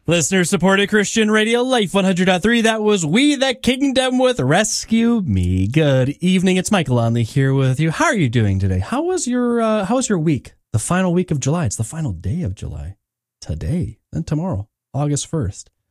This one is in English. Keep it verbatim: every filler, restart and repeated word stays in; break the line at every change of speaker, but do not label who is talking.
Listener supported Christian Radio Life one hundred point three. That was We the Kingdom with Rescue Me. Good evening. It's Michael Onley here with you. How are you doing today? How was your uh, how was your week? The final week of July. It's the final day of July. Today and tomorrow, August first.